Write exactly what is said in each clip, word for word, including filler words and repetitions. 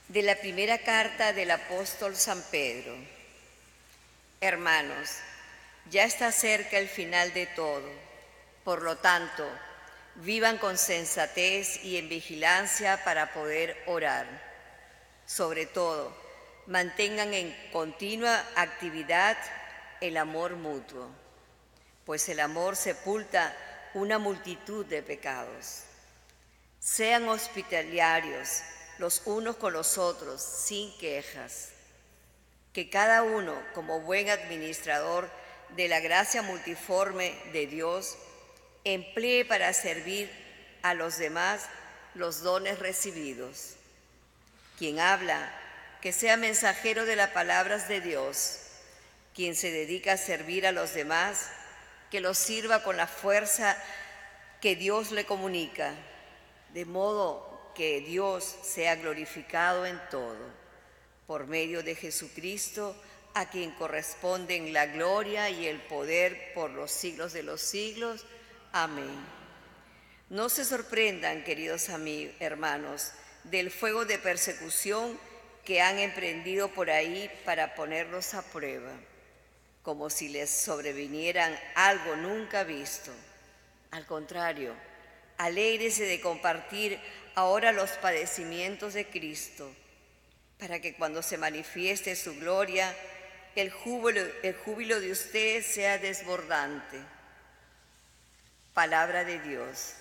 De la primera carta del apóstol San Pedro. Hermanos, ya está cerca el final de todo. Por lo tanto, vivan con sensatez y en vigilancia para poder orar. Sobre todo, mantengan en continua actividad el amor mutuo, pues el amor sepulta una multitud de pecados. Sean hospitalarios los unos con los otros, sin quejas. Que cada uno, como buen administrador de la gracia multiforme de Dios, emplee para servir a los demás los dones recibidos. Quien habla, que sea mensajero de las palabras de Dios. Quien se dedica a servir a los demás, que los sirva con la fuerza que Dios le comunica, de modo que Dios sea glorificado en todo, por medio de Jesucristo, a quien corresponden la gloria y el poder por los siglos de los siglos. Amén. No se sorprendan, queridos amigos, hermanos, del fuego de persecución que han emprendido por ahí para ponerlos a prueba, como si les sobrevinieran algo nunca visto. Al contrario, alégrese de compartir ahora los padecimientos de Cristo, para que cuando se manifieste su gloria, el júbilo, el júbilo de ustedes sea desbordante. Palabra de Dios.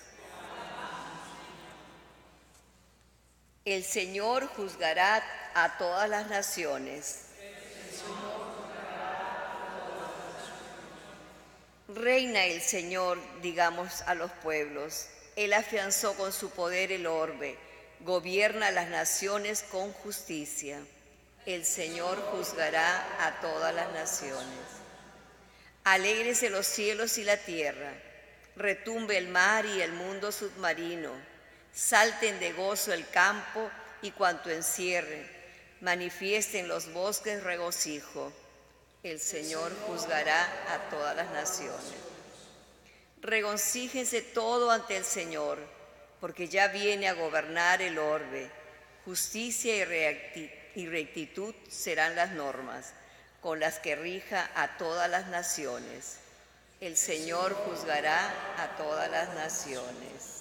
El Señor juzgará a todas las naciones. Reina el Señor, digamos a los pueblos. Él afianzó con su poder el orbe, gobierna las naciones con justicia. El Señor juzgará a todas las naciones. Alégrese los cielos y la tierra, retumbe el mar y el mundo submarino, salten de gozo el campo y cuanto encierre, manifiesten los bosques regocijo. El Señor juzgará a todas las naciones. Regocíjense todo ante el Señor, porque ya viene a gobernar el orbe. Justicia y rectitud serán las normas con las que rija a todas las naciones. El Señor juzgará a todas las naciones.